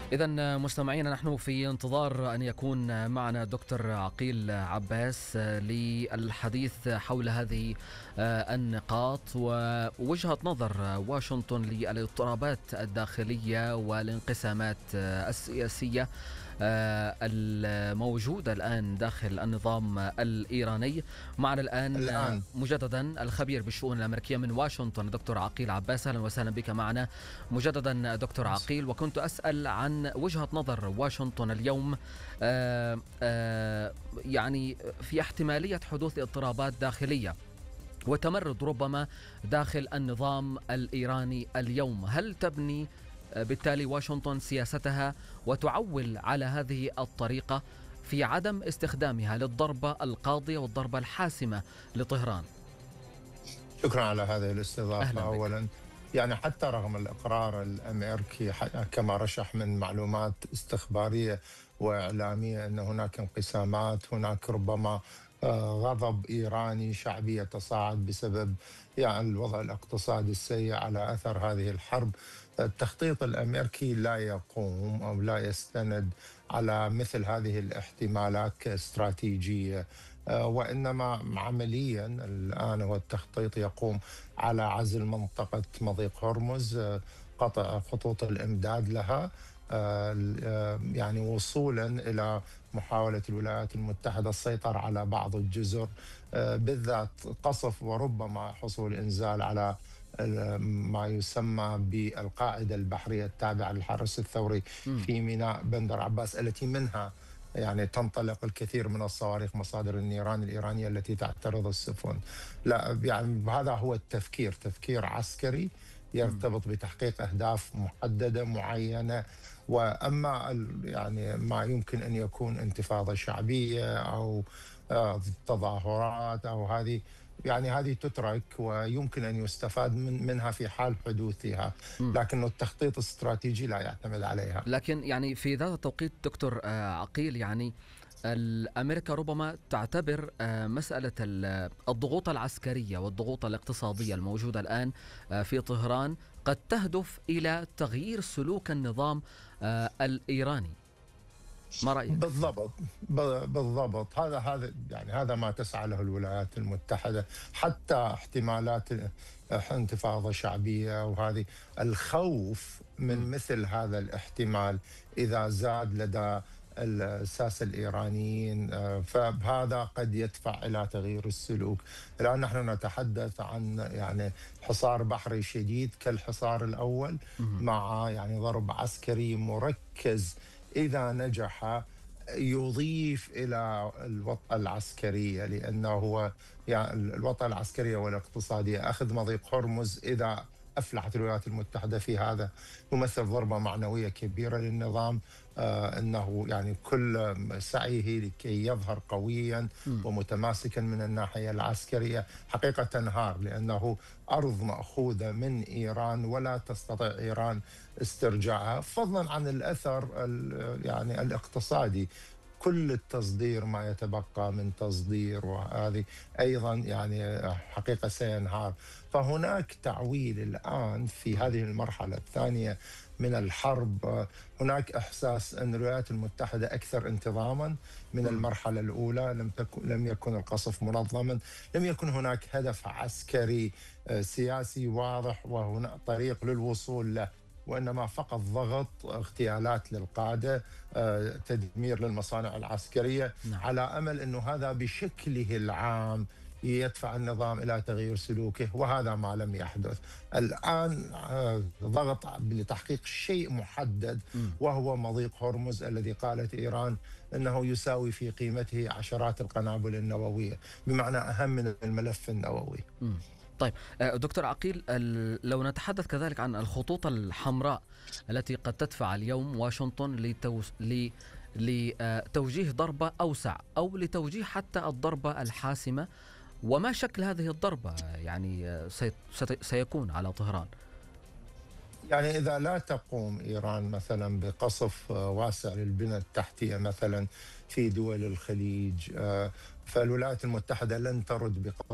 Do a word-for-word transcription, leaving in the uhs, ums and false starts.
إذا مستمعينا، نحن في انتظار أن يكون معنا دكتور عقيل عباس للحديث حول هذه النقاط ووجهة نظر واشنطن للاضطرابات الداخلية والانقسامات السياسية الموجودة الآن داخل النظام الإيراني. معنا الآن, الآن مجددا الخبير بالشؤون الأمريكية من واشنطن دكتور عقيل عباس. أهلا وسهلا بك معنا مجددا دكتور عقيل. وكنت أسأل عن وجهة نظر واشنطن اليوم آآ آآ يعني في احتمالية حدوث اضطرابات داخلية وتمرد ربما داخل النظام الإيراني اليوم. هل تبني بالتالي واشنطن سياستها وتعول على هذه الطريقة في عدم استخدامها للضربة القاضية والضربة الحاسمة لطهران؟ شكرا على هذه الاستضافة. أولا يعني حتى رغم الإقرار الأمريكي كما رشح من معلومات استخبارية وإعلامية أن هناك انقسامات، هناك ربما غضب إيراني شعبي يتصاعد بسبب يعني الوضع الاقتصادي السيء على أثر هذه الحرب. التخطيط الأمريكي لا يقوم أو لا يستند على مثل هذه الاحتمالات كاستراتيجية، وإنما عمليا الآن هو التخطيط يقوم على عزل منطقة مضيق هرمز، قطع خطوط الإمداد لها، يعني وصولا إلى محاولة الولايات المتحدة السيطرة على بعض الجزر، بالذات قصف وربما حصول إنزال على ما يسمى بالقاعدة البحرية التابعة للحرس الثوري في ميناء بندر عباس، التي منها يعني تنطلق الكثير من الصواريخ مصادر النيران الإيرانية التي تعترض السفن. لا يعني هذا هو التفكير، تفكير عسكري يرتبط بتحقيق أهداف محددة معينة. وأما يعني ما يمكن أن يكون انتفاضة شعبية أو تظاهرات أو هذه يعني هذه تترك ويمكن أن يستفاد من منها في حال حدوثها، لكن التخطيط الاستراتيجي لا يعتمد عليها. لكن يعني في ذات التوقيت دكتور عقيل، يعني الأمريكا ربما تعتبر مسألة الضغوط العسكرية والضغوط الاقتصادية الموجودة الآن في طهران قد تهدف إلى تغيير سلوك النظام الإيراني. ما رأيك؟ بالضبط بالضبط هذا هذا يعني هذا ما تسعى له الولايات المتحدة. حتى احتمالات انتفاضة شعبية وهذه الخوف من مثل هذا الاحتمال إذا زاد لدى الساسة الإيرانيين، فهذا قد يدفع إلى تغيير السلوك. الآن نحن نتحدث عن يعني حصار بحري شديد كالحصار الأول مع يعني ضرب عسكري مركز إذا نجح يضيف إلى الوطأة العسكرية، لأنه هو يعني الوطأة العسكرية والاقتصادية. أخذ مضيق هرمز إذا أفلحت الولايات المتحدة في هذا يمثل ضربة معنوية كبيرة للنظام، آه أنه يعني كل سعيه لكي يظهر قويا ومتماسكا من الناحية العسكرية حقيقة تنهار، لأنه أرض مأخوذة من إيران ولا تستطيع إيران استرجاعها، فضلا عن الأثر يعني الاقتصادي. كل التصدير ما يتبقى من تصدير وهذه أيضا يعني حقيقة سينهار. فهناك تعويل الآن في هذه المرحلة الثانية من الحرب. هناك إحساس أن الولايات المتحدة أكثر انتظاما من المرحلة الأولى. لم تكن لم يكن القصف منظما، لم يكن هناك هدف عسكري سياسي واضح وهنا طريق للوصول له، وإنما فقط ضغط، اغتيالات للقادة، تدمير للمصانع العسكرية، نعم. على أمل أنه هذا بشكله العام يدفع النظام إلى تغيير سلوكه، وهذا ما لم يحدث. الآن ضغط لتحقيق شيء محدد وهو مضيق هرمز الذي قالت إيران أنه يساوي في قيمته عشرات القنابل النووية، بمعنى أهم من الملف النووي. م. طيب دكتور عقيل، لو نتحدث كذلك عن الخطوط الحمراء التي قد تدفع اليوم واشنطن لتوس... ل... لتوجيه ضربة أوسع أو لتوجيه حتى الضربة الحاسمة، وما شكل هذه الضربة يعني سي... سيكون على طهران؟ يعني إذا لا تقوم إيران مثلا بقصف واسع للبنى التحتية مثلا في دول الخليج، فالولايات المتحدة لن ترد بقصف